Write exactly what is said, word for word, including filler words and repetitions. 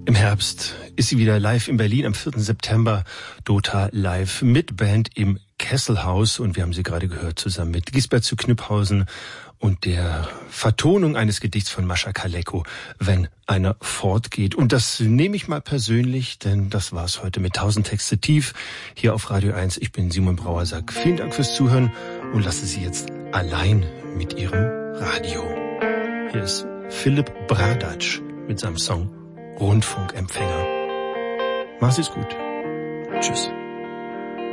Im Herbst ist sie wieder live in Berlin am vierten September. Dota live mit Band im Kesselhaus. Und wir haben sie gerade gehört zusammen mit Gisbert zu Knüpphausen und der Vertonung eines Gedichts von Mascha Kaleko, Wenn einer fortgeht. Und das nehme ich mal persönlich, denn das war's heute mit tausend Texte tief hier auf Radio eins. Ich bin Simon Brauersack. Vielen Dank fürs Zuhören und lasse Sie jetzt allein mit Ihrem Radio. Hier ist Philipp Bradatsch mit seinem Song Rundfunkempfänger. Mach's es gut. Tschüss.